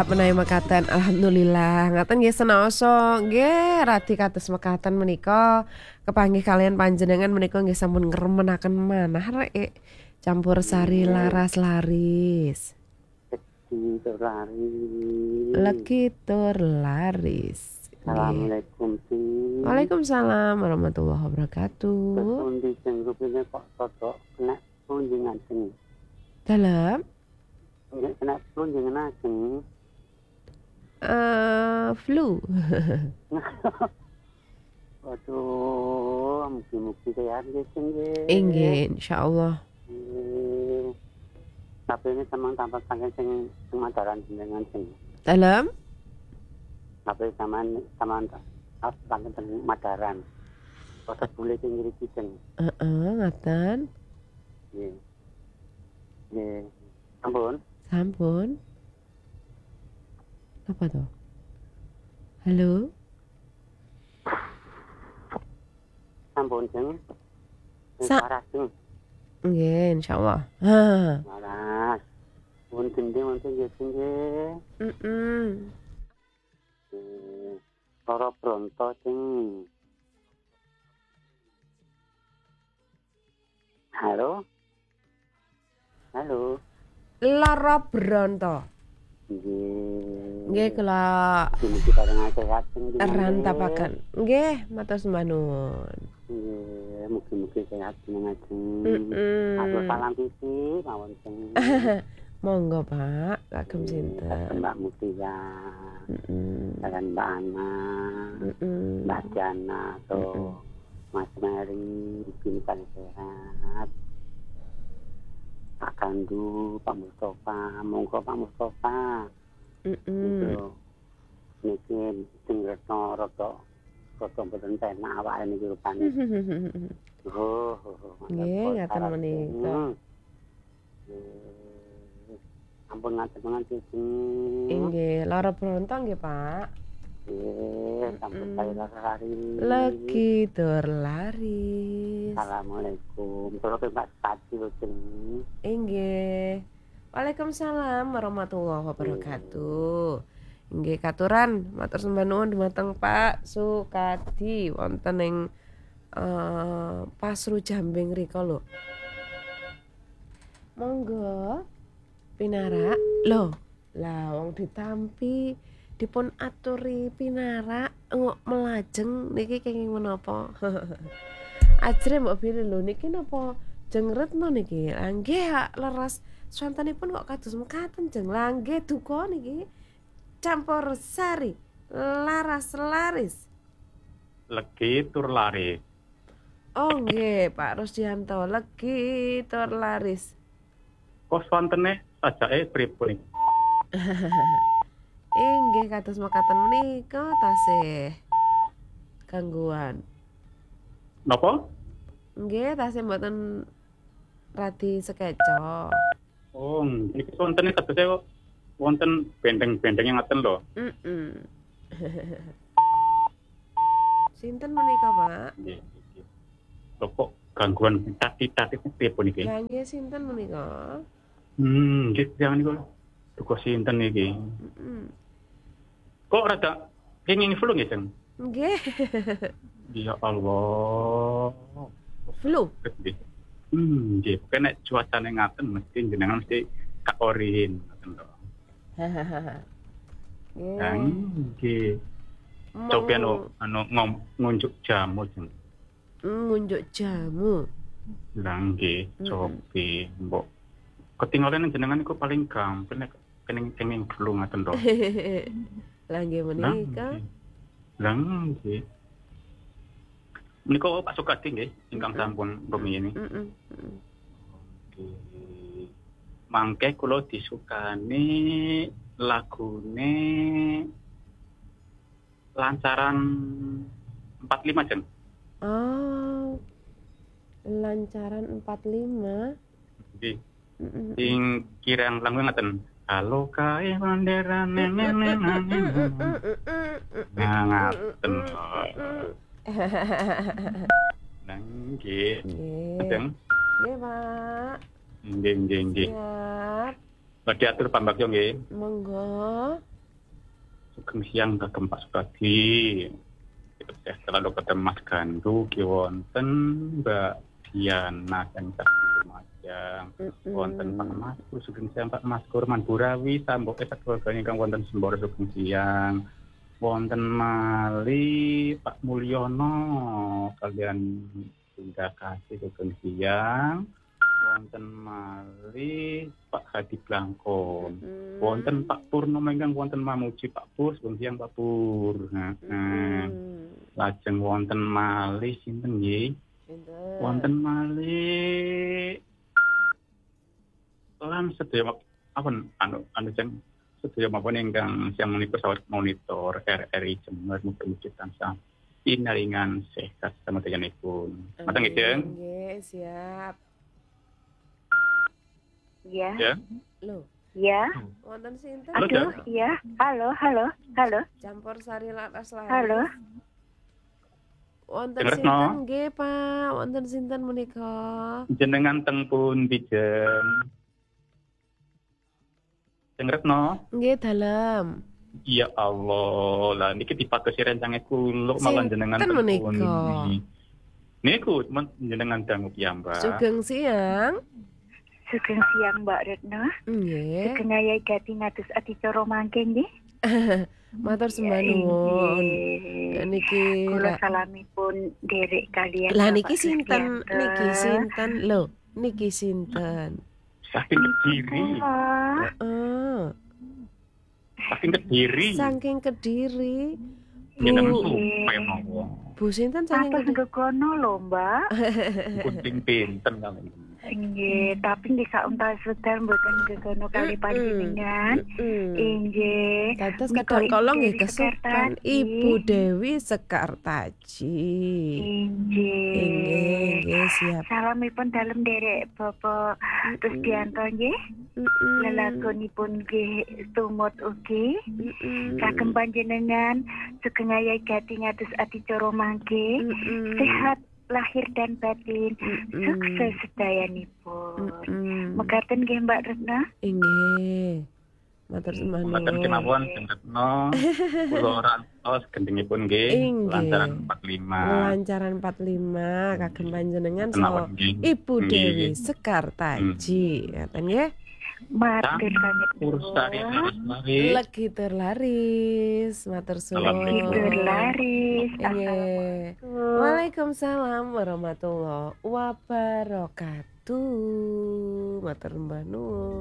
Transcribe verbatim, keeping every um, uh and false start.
Pak menawi mekaten alhamdulillah ngaten nggih senaosa nggih radi kados mekaten menika kepanggih kalian panjenengan menika nggih sampun ngremenaken manah rek campur sari laras laris. Legi tur laris. Legi tur laris. Assalamualaikum. Waalaikumsalam warahmatullahi wabarakatuh. Pundi sing rupine kok toto kena punjing ajeng. Dalam Nek kena punjing ajeng. Uh, flu. Waduh, mugi-mugi sehat nggih nggih. Inggih, insyaallah. Tapi ini samang tanpa sangen sing sing madaran jenengan sing. Dalam Tapi samang samang pas sangen sing madaran. Kota boleh sing ngriki jeng. Heeh, ngaten. Nggih. Nggih. Ampun. Sampun. Apa tuh? Halo? Sampun jeng. Sa- Saras jeng. Nggih, insyaallah. Ha. Saras. Pun gendeng wonten nggih nggih. Heeh. Eh, Para bronto jeng. Halo? Halo? Lara bronto. Nggih. Nggih kula Mugi bareng sehat jeng. rantapaken. Nggih, matur sembah nuwun. Nggih, mugi-mugi sehat jenengan jeng. Heeh. Aku salam sisi mawon jeng. Monggo, Pak. Kagem sinten? Mbak Mutia. Heeh. Dan Mbak Ana. Heeh. Mbak Jana tuh. Mas Mary, bintang sehat. Pak Kandu, Pak Mustafa, monggo Pak Mustafa. Heeh. Itu niki sing retno rada rada mboten tenak awake niki rupane. Oh, Nggih, ngaten menika. Ampun ngaten-ngaten sing. Inggih, lara bronto nggih, Pak. Nggih, sampun kali lari. Legi tur laris. Assalamualaikum. Terus Mbak Tati lho. Inggih. Waalaikumsalam warahmatullahi wabarakatuh. Inggih katuran matur sembah nuwun dhumateng Pak Sukadi wonten ing uh, Pasru Jambing rika lho. Monggo pinarak. Lho, lah wong ditampi dipun aturi pinarak ngok melajeng niki kenging menapa? Ajre mbok pilih lho niki napa jengretno niki. Lah nggih leres swantenipun kok kados mekaten jeng. Lah nggih duka niki campur sari laras laris. Legi tur laris. Oh nggih Pak Rusdianto, legi tur laris. Kok swantene sajake pripun? Inggih kados mekaten menika tasih gangguan. Napa? Nggih tasih mboten radi sekeco. Oh, iki swantene kadose kok wonten benteng-benteng yang ngaten lho. Heeh. Sinten menika, Pak? Nggih, nggih. Lho kok gangguan tati-tati pripun iki? Lah nggih sinten menika? Hmm, nggih jangan niku. Duka sinten iki? Heeh. Kok rada kenging flu nggih, Jeng? Nggih. Ya Allah. Flu. Nggih. Hmm, nggih, kene cuacane ngaten mesti jenengan mesti kak orin ngoten lho. Hahaha. Nggih. Nggih. Coba anu anu ngom- ngunjuk jamu Jeng. Ngunjuk jamu. Lah nggih, coba mbok ketinggalan jenengan iku paling gampang nek kening kening flu ngaten lho. Lah nggih menika. Lah nggih. Menika Pak Sukadi nggih ingkang sampun rumiyin. Heeh. Nggih. Mangke kula disukani lagune lancaran empat lima Jeng. Oh. Lancaran empat lima. Nggih. Heeh. Sing kirang langkung ngaten. Halo kae bandera neneng neneng. Nah, ngaten. Nah, nggih. Nggih. Jeng. Nggih, Pak. Nggih, nggih, nggih. Siap. Badhe atur pambagyo nggih. Monggo. Sugeng siang kagem Pak Sugadi. Saya selalu ketemu Mas Gandu ki wonten Mbak Diana dan Kak Lumajang. Wonten Pak Maskur sugeng siang Pak Maskur Manburawi sambok sak keluargane ingkang wonten Semboro sugeng siang. Wonten Mali Pak Mulyono kalian Bunda Kasih sugeng siang. Wonten Mali Pak Hadi Blangkon. Wonten Pak Purnomo ingkang wonten Mamuji Pak Pur sugeng siang Pak Pur. Nah, nah. Lajeng wonten malih sinten nggih? Sinten? Wonten malih lan sedaya apa anu anu jeng sedaya mawon ingkang siang menika sawet monitor R R I Jember mugi-mugi tansah pinaringan sehat samedayanipun. Mateng nggih, Jeng? Nggih, siap. Iya. Ya. Loh, Iya. wonten sinten? Halo, Aduh, Jan. iya. Halo, halo, halo, Campur sari laras laris. halo. Wonten Dengar, sinten no? nggih, Pak? Wonten sinten menika? Jenengan teng pundi, Jeng? Jeng Retno? Nggih, dalem. Ya Allah, lah niki dipagesi rencange kula malah jenengan Sinten teng menika? pundi. Niku men jenengan dangu piyambak. Sugeng siang. Sugeng siang Mbak Retno. Nggih. Sugeng Ayai Gati ngatus adicara mangke nggih. Matur sembah nuwun. Niki Kula ra- salamipun derek kalian. lah Bapak niki sinten? Kristianto. Niki sinten? Lho, niki sinten? Saking Kediri, Kula Heeh. saking Kediri. Saking Kediri. Jenengan Bu, supe mawon. Bu sinten saking atus Kediri? gegono lho Mbak. Kuning pinten kali. Nggih, tapi nggih sauntas sedar mboten gegono kali panjenengan. Mm-mm. Inggih. Dados Menika kadang kala nggih Dewi kesupen Sekartaji. Ibu Dewi Sekartaji. Inggih. Inggih, nggih siap. Salamipun dalem derek Bapak Kristianto nggih. Mm-mm. Lelagonipun nggih tumut ugi. Mm-mm. Kagem panjenengan sugeng Ayai Gati ngatus adicara mangke. Mm-mm. Sehat lahir dan batin. Mm-mm. Sukses sedayanipun. Mm-mm. Mekaten nggih Mbak Retno. Inggih. Matur sembah Mboten nuwun. kemawon Jeng Retno. Kula rantos gendhingipun nggih Inggih. lantaran empat puluh lima. Lancaran empat puluh lima kagem panjenengan Kenapa so nggih? Ibu Dewi Nggih. Sekartaji. Ngaten nggih? Matur kami Urusane terus mari. Legi terlaris, matur suwun. Alhamdulillah. Berlaris. Inggih. Waalaikumsalam warahmatullahi wabarakatuh. Matur mbah nuwun.